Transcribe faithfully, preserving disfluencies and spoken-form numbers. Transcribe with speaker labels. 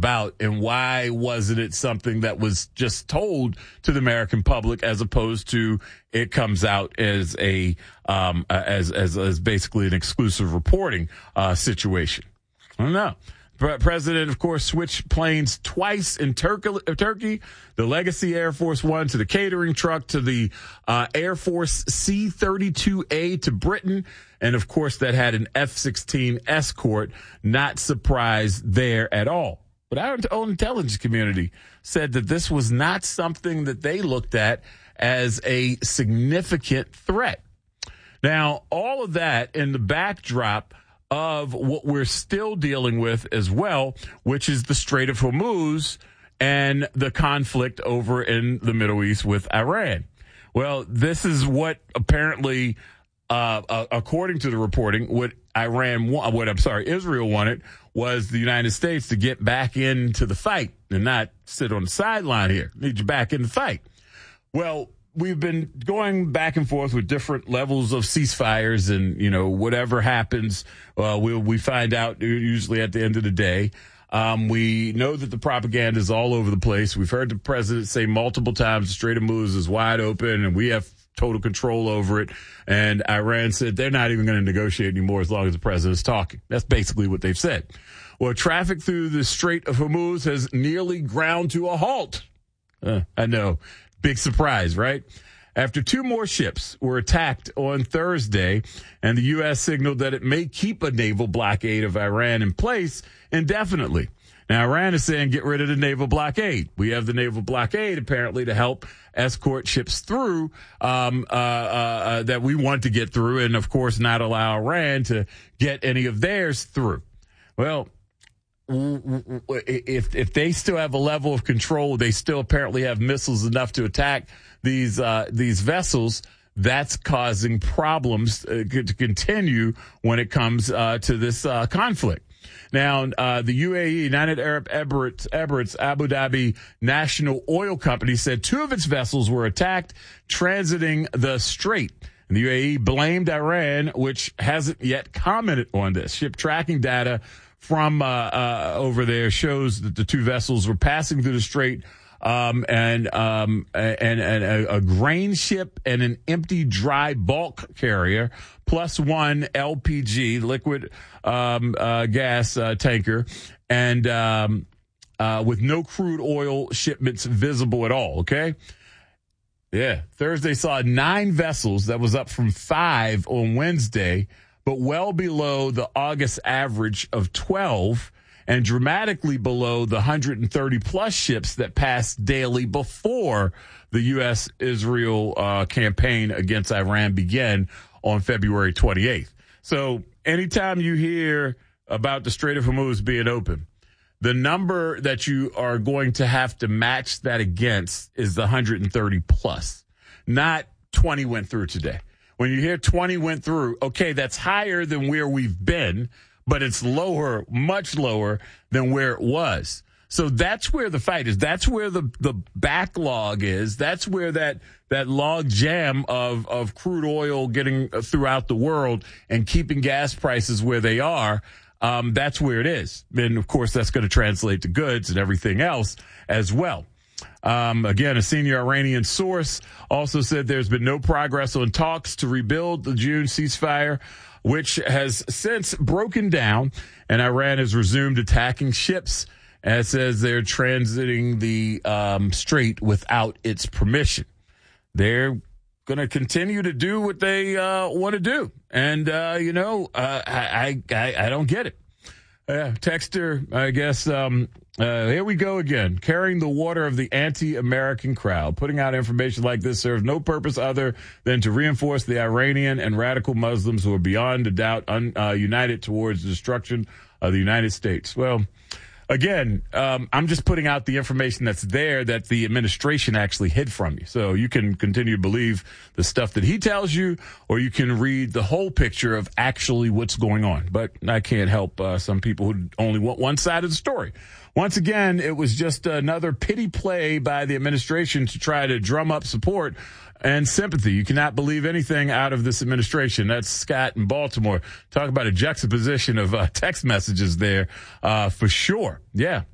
Speaker 1: about, and why wasn't it something that was just told to the American public as opposed to it comes out as a um, as, as as basically an exclusive reporting uh, situation? I don't know. The president, of course, switched planes twice in Tur- Turkey, the Legacy Air Force One to the catering truck to the uh, Air Force C thirty-two A to Britain. And, of course, that had an F sixteen escort. Not surprised there at all. But our own intelligence community said that this was not something that they looked at as a significant threat. Now, all of that in the backdrop of what we're still dealing with as well, which is the Strait of Hormuz and the conflict over in the Middle East with Iran. Well, this is what apparently, uh, uh, according to the reporting, what Iran, wa- what I'm sorry, Israel wanted was the United States to get back into the fight and not sit on the sideline here. Need you back in the fight. Well, we've been going back and forth with different levels of ceasefires, and, you know, whatever happens, uh, we'll, we find out usually at the end of the day. Um, we know that the propaganda is all over the place. We've heard the president say multiple times the Strait of Hormuz is wide open and we have total control over it. And Iran said they're not even going to negotiate anymore as long as the president's talking. That's basically what they've said. Well, traffic through the Strait of Hormuz has nearly ground to a halt. Uh, I know. Big surprise, right? After two more ships were attacked on Thursday, and the U S signaled that it may keep a naval blockade of Iran in place indefinitely. Now, Iran is saying get rid of the naval blockade. We have the naval blockade, apparently, to help escort ships through um, uh, uh, uh, that we want to get through, and, of course, not allow Iran to get any of theirs through. Well, if if they still have a level of control, they still apparently have missiles enough to attack these uh, these vessels. That's causing problems uh, to continue when it comes uh, to this uh, conflict. Now, uh, the U A E, United Arab Emirates, Emirates, Abu Dhabi National Oil Company said two of its vessels were attacked transiting the strait. And the U A E blamed Iran, which hasn't yet commented on this. Ship tracking data from uh, uh, over there shows that the two vessels were passing through the strait, um, and um, and, and a, a grain ship and an empty dry bulk carrier, plus one L P G, liquid um, uh, gas uh, tanker, and um, uh, with no crude oil shipments visible at all. Okay. Yeah. Thursday saw nine vessels. That was up from five on Wednesday, but well below the August average of twelve and dramatically below the one hundred thirty plus ships that passed daily before the U S Israel uh, campaign against Iran began on February twenty-eighth. So anytime you hear about the Strait of Hormuz being open, the number that you are going to have to match that against is the one hundred thirty plus, not twenty went through today. When you hear twenty went through, okay, that's higher than where we've been, but it's lower, much lower than where it was. So that's where the fight is. That's where the, the backlog is. That's where that, that log jam of, of crude oil getting throughout the world and keeping gas prices where they are. Um, that's where it is. And, of course, that's going to translate to goods and everything else as well. Um, again, a senior Iranian source also said there's been no progress on talks to rebuild the June ceasefire, which has since broken down, and Iran has resumed attacking ships, and it says they're transiting the um, strait without its permission. They're going to continue to do what they uh, want to do. And, uh, you know, uh, I, I, I don't get it. Uh, texter, I guess, um, uh, here we go again, carrying the water of the anti-American crowd. Putting out information like this serves no purpose other than to reinforce the Iranian and radical Muslims who are beyond a doubt un, uh, united towards the destruction of the United States. Well, again, um, I'm just putting out the information that's there that the administration actually hid from you. So you can continue to believe the stuff that he tells you, or you can read the whole picture of actually what's going on. But I can't help uh, some people who only want one side of the story. Once again, it was just another pity play by the administration to try to drum up support and sympathy. You cannot believe anything out of this administration. That's Scott in Baltimore. Talk about a juxtaposition of uh, text messages there uh, for sure. Yeah,